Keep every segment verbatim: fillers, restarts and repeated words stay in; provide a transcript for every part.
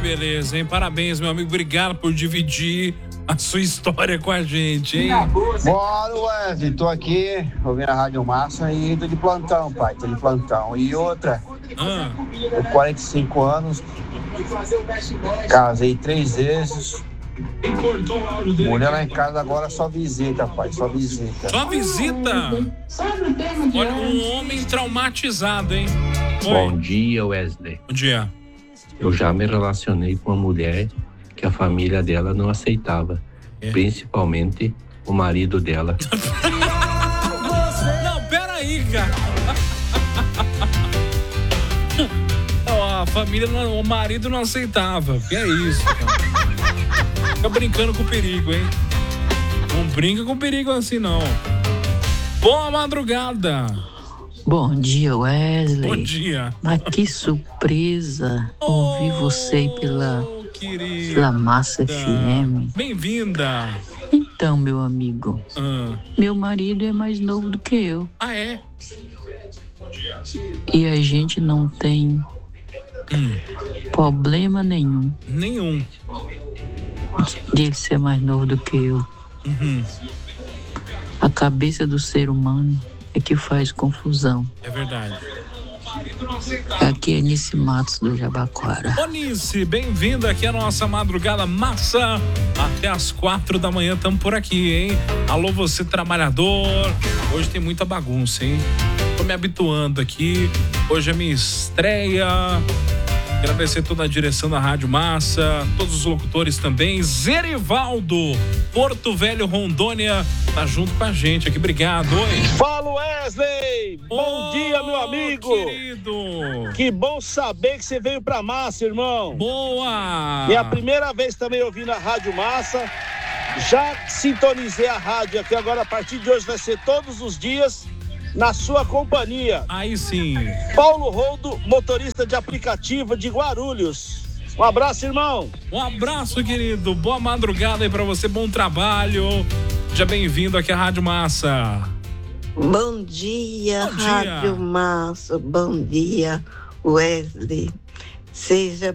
beleza, hein? Parabéns, meu amigo. Obrigado por dividir a sua história com a gente, hein? Bora, Wesley. Tô aqui ouvindo a Rádio Massa e tô de plantão, pai. Tô de plantão. E outra, ah. tô com quarenta e cinco anos, casei três vezes. Mulher lá em casa agora só visita, pai. Só visita. Só visita? Olha, um homem traumatizado, hein? Oi. Bom dia, Wesley. Bom dia. Eu já me relacionei com uma mulher que a família dela não aceitava. É. Principalmente o marido dela. Não, peraí, cara. A família, não, o marido não aceitava. Que é isso, cara? Fica brincando com o perigo, hein? Não brinca com perigo assim, não. Boa madrugada. Bom dia, Wesley. Bom dia. Mas que surpresa oh, ouvir você pela, pela Massa F M. Bem-vinda. Então, meu amigo, ah. meu marido é mais novo do que eu. Ah, é? E a gente não tem hum. problema nenhum. Nenhum. De ele ser mais novo do que eu. Uhum. A cabeça do ser humano é que faz confusão. É verdade. Aqui é Nice Matos do Jabaquara. Ô Nice, bem-vinda aqui à nossa madrugada massa. Até às quatro da manhã estamos por aqui, hein? Alô, você trabalhador. Hoje tem muita bagunça, hein? Tô me habituando aqui. Hoje é minha estreia. Agradecer toda a direção da Rádio Massa, todos os locutores também. Zerivaldo, Porto Velho, Rondônia, tá junto com a gente aqui. Obrigado. Oi. Fala, Wesley! Bom oh, dia, meu amigo! Querido! Que bom saber que você veio pra Massa, irmão! Boa! É a primeira vez também ouvindo a Rádio Massa. Já sintonizei a rádio aqui, agora a partir de hoje vai ser todos os dias na sua companhia. Aí sim. Paulo Roldo, motorista de aplicativo de Guarulhos. Um abraço, irmão. Um abraço, querido. Boa madrugada aí pra você, bom trabalho. Seja bem-vindo aqui à Rádio Massa. Bom dia, bom dia. Rádio Massa. Bom dia, Wesley. Seja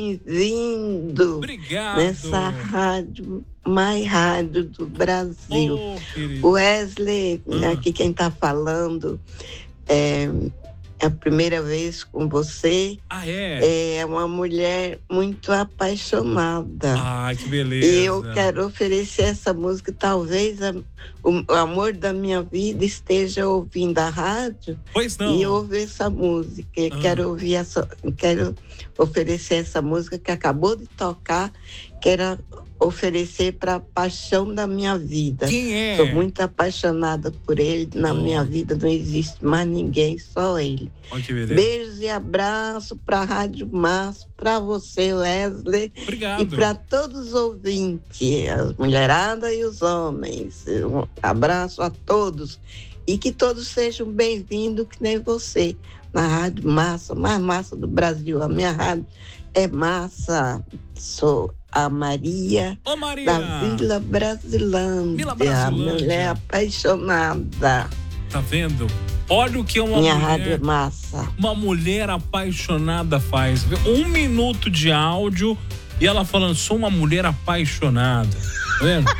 bem-vindo. Obrigado. Nessa rádio, mais rádio do Brasil. Oh, Wesley, ah. aqui quem tá falando é, é a primeira vez com você. Ah, é? É uma mulher muito apaixonada. Ah, que beleza. E eu quero oferecer essa música. Talvez a, o, o amor da minha vida esteja ouvindo a rádio. Pois não. E ouve essa música. Ah. Quero ouvir essa, quero oferecer essa música que acabou de tocar. Quero oferecer para a paixão da minha vida. Quem é? Sou muito apaixonada por ele. Na oh. minha vida não existe mais ninguém, só ele. Oh, que beleza. Beijos e abraço para a Rádio Massa, para você, Wesley. Obrigado. E para todos os ouvintes, as mulheradas e os homens. Um abraço a todos. E que todos sejam bem-vindos, que nem você, na Rádio Massa, mais massa do Brasil. A minha rádio é massa. Sou a Maria, Ô, Maria. da Vila Brasilândia, Vila Brasilândia. A mulher apaixonada. Tá vendo? Olha o que uma Minha mulher, rádio é massa. Uma mulher apaixonada faz. Um minuto de áudio e ela falando, sou uma mulher apaixonada. Tá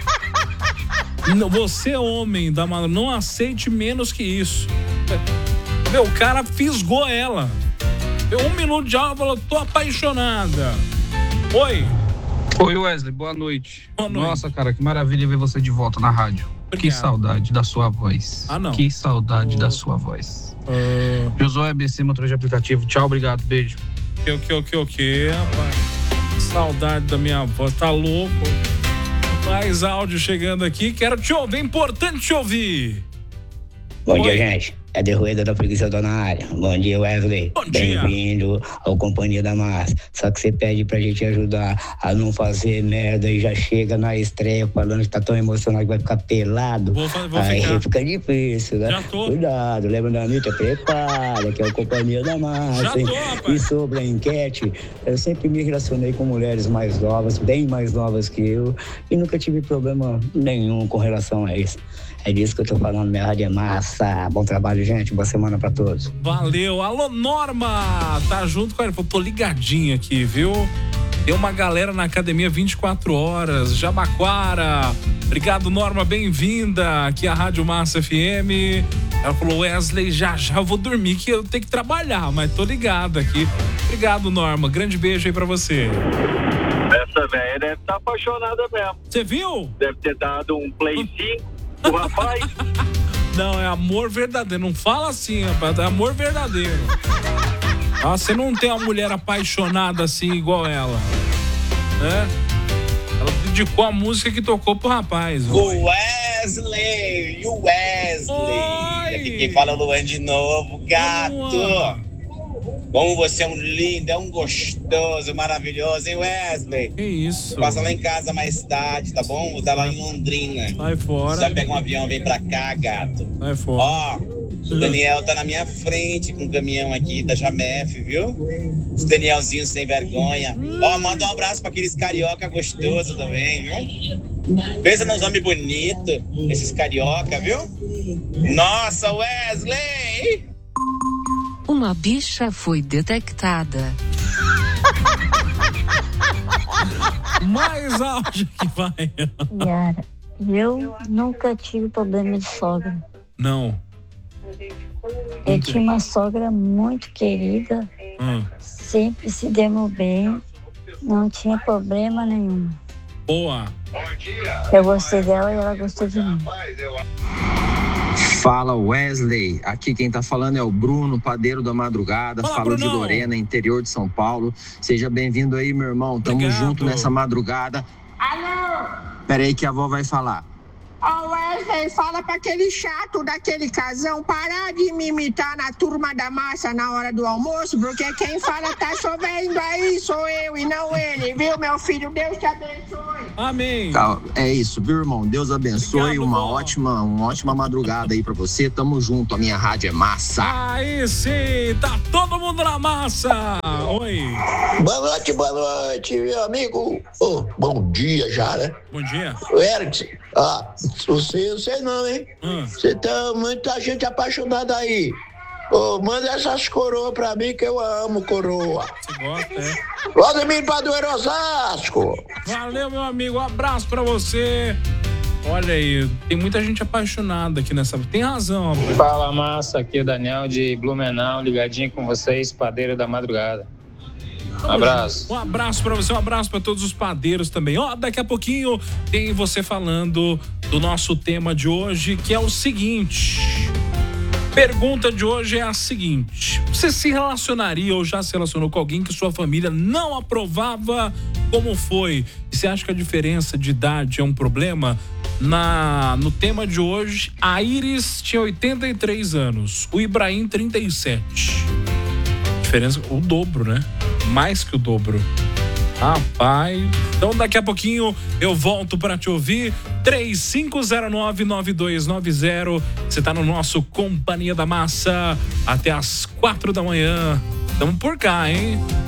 vendo? Você, homem da madrugada, não aceite menos que isso. Meu, o cara fisgou ela. Um minuto de áudio, falou, tô apaixonada. Oi. Oi, Wesley, boa noite. Boa noite. Nossa, cara, que maravilha ver você de volta na rádio. Obrigado. Que saudade da sua voz. Ah, não. Que saudade oh. da sua voz. Oh. Josué B C, motorista de aplicativo. Tchau, obrigado, beijo. O que, o que, o que, o que, rapaz? Saudade da minha voz, tá louco? Mais áudio chegando aqui, quero te ouvir, é importante te ouvir. Bom Oi. dia, gente. É de Rueda da Preguiça, tô na área. Bom dia, Wesley. Bom dia. Bem-vindo ao Companhia da Massa. Só que você pede pra gente ajudar a não fazer merda e já chega na estreia falando que tá tão emocionado que vai ficar pelado. Vou, vou Aí ficar. fica difícil, né? Já tô. Cuidado, lembra da Anitta? Prepara, que é o Companhia da Massa. Já tô, hein? rapaz. E sobre a enquete, eu sempre me relacionei com mulheres mais novas, bem mais novas que eu, e nunca tive problema nenhum com relação a isso. É disso que eu tô falando, minha rádio é massa. Bom trabalho, gente. Boa semana pra todos. Valeu. Alô, Norma! Tá junto com ele. Tô ligadinho aqui, viu? Tem uma galera na academia vinte e quatro horas, Jabaquara. Obrigado, Norma, bem-vinda aqui à Rádio Massa F M. Ela falou, Wesley, já já eu vou dormir que eu tenho que trabalhar, mas tô ligado aqui. Obrigado, Norma, grande beijo aí pra você. Essa velha deve estar apaixonada mesmo. Você viu? Deve ter dado um play cinco pro rapaz. Não, é amor verdadeiro, não fala assim, rapaz, é amor verdadeiro. Ah, você não tem uma mulher apaixonada assim igual ela, né? Ela dedicou a música que tocou pro rapaz. O Wesley, e o Wesley. Aqui quem fala é o Luan de novo, gato. Como você é um lindo, é um gostoso, maravilhoso, hein, Wesley? Que isso? Passa lá em casa mais tarde, tá bom? Vou estar lá em Londrina. Vai fora. Já pega um avião, vem pra cá, gato. Vai fora. Ó, o Daniel tá na minha frente com o caminhão aqui da Jamef, viu? Os Danielzinhos sem vergonha. Ó, manda um abraço pra aqueles carioca gostoso também, viu? Pensa nos homens bonitos, esses carioca, viu? Nossa, Wesley! Uma bicha foi detectada. Mais áudio que vai. Yara, eu nunca tive problema de sogra. Não. Eu tinha uma sogra muito querida, hum. sempre se demos bem, não tinha problema nenhum. Boa. Eu gostei dela e ela gostou de mim. Fala, Wesley, aqui quem tá falando é o Bruno, padeiro da madrugada. Fala, Falo Brunão. de Lorena, interior de São Paulo. Seja bem-vindo aí, meu irmão, tamo Obrigado. junto nessa madrugada. Alô? Pera aí que a avó vai falar. Ô Wesley, fala pra aquele chato daquele casão parar de me imitar na turma da massa na hora do almoço, porque quem fala tá chovendo aí sou eu e não ele, viu, meu filho? Deus te abençoe. Amém. Tá, é isso, viu, irmão? Deus abençoe. Obrigado, uma vó. ótima, uma ótima madrugada aí pra você. Tamo junto, a minha rádio é massa. Aí sim, tá todo mundo na massa. Oi. Boa noite, boa noite, meu amigo. Oh, bom dia já, né? Bom dia. O Erickson, ah, você, você não, hein? Hum. Você tá muita gente apaixonada aí. Ô, manda essas coroas pra mim que eu amo coroa. Você gosta, é? Vladimir Padoeiro Osasco. Valeu, meu amigo. Um abraço pra você. Olha aí, tem muita gente apaixonada aqui nessa... Tem razão, rapaz. Fala, massa. Aqui é o Daniel de Blumenau, ligadinho com vocês, padeiro da madrugada. Um abraço. Um abraço pra você, um abraço pra todos os padeiros também. Ó, daqui a pouquinho tem você falando do nosso tema de hoje, que é o seguinte. Pergunta de hoje é a seguinte: você se relacionaria ou já se relacionou com alguém que sua família não aprovava? Como foi? E você acha que a diferença de idade é um problema? Na, no tema de hoje, a Iris tinha oitenta e três anos, o Ibrahim trinta e sete. Diferença, o dobro, né? Mais que o dobro. Rapaz, então daqui a pouquinho eu volto pra te ouvir. Três cinco zero nove, nove dois nove zero. Você tá no nosso Companhia da Massa até as quatro da manhã. Tamo por cá, hein?